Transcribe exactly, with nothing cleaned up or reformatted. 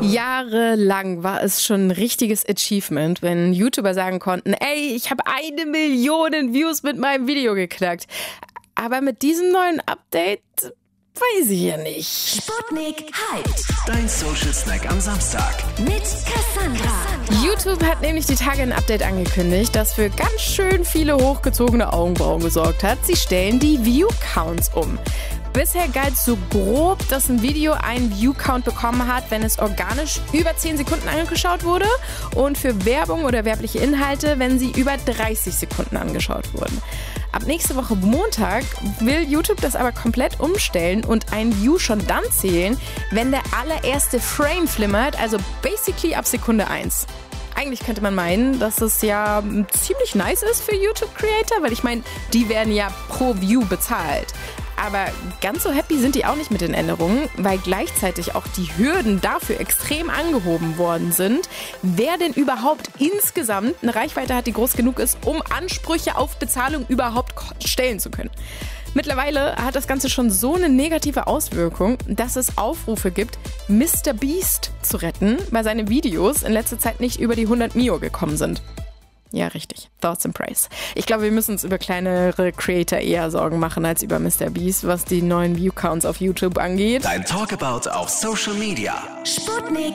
Jahrelang war es schon ein richtiges Achievement, wenn YouTuber sagen konnten, ey, ich habe eine Million Views mit meinem Video geknackt. Aber mit diesem neuen Update weiß ich ja nicht. Sputnik hyped. Dein Social Snack am Samstag. Mit Cassandra. YouTube hat nämlich die Tage ein Update angekündigt, das für ganz schön viele hochgezogene Augenbrauen gesorgt hat. Sie stellen die View-Counts um. Bisher galt so grob, dass ein Video einen View-Count bekommen hat, wenn es organisch über zehn Sekunden angeschaut wurde und für Werbung oder werbliche Inhalte, wenn sie über dreißig Sekunden angeschaut wurden. Ab nächste Woche Montag will YouTube das aber komplett umstellen und ein View schon dann zählen, wenn der allererste Frame flimmert, also basically ab Sekunde eins. Eigentlich könnte man meinen, dass es ja ziemlich nice ist für YouTube-Creator, weil ich meine, die werden ja pro View bezahlt. Aber ganz so happy sind die auch nicht mit den Änderungen, weil gleichzeitig auch die Hürden dafür extrem angehoben worden sind, wer denn überhaupt insgesamt eine Reichweite hat, die groß genug ist, um Ansprüche auf Bezahlung überhaupt stellen zu können. Mittlerweile hat das Ganze schon so eine negative Auswirkung, dass es Aufrufe gibt, Mister Beast zu retten, weil seine Videos in letzter Zeit nicht über die hundert Mio gekommen sind. Ja, richtig. Thoughts and Praise. Ich glaube, wir müssen uns über kleinere Creator eher Sorgen machen als über Mister Beast, was die neuen View-Counts auf YouTube angeht. Dein Talkabout auf Social Media. Sputnik